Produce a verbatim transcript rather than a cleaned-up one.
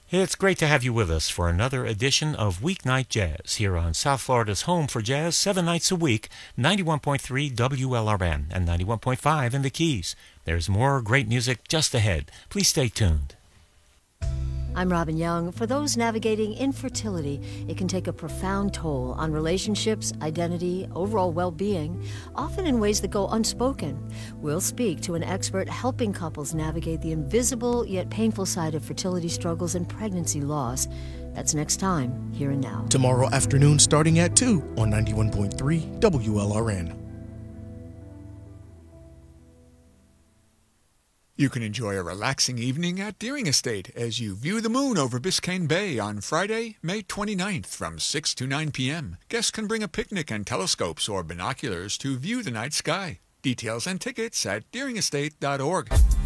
It's great to have you with us for another edition of Weeknight Jazz here on South Florida's home for jazz, seven nights a week, ninety-one point three W L R N and ninety-one point five in the Keys. There's more great music just ahead. Please stay tuned. I'm Robin Young. For those navigating infertility, it can take a profound toll on relationships, identity, overall well-being, often in ways that go unspoken. We'll speak to an expert helping couples navigate the invisible yet painful side of fertility struggles and pregnancy loss. That's next time, Here and Now. Tomorrow afternoon starting at two on ninety-one point three W L R N. You can enjoy a relaxing evening at Deering Estate as you view the moon over Biscayne Bay on Friday, May twenty-ninth from six to nine p.m. Guests can bring a picnic and telescopes or binoculars to view the night sky. Details and tickets at deering estate dot org.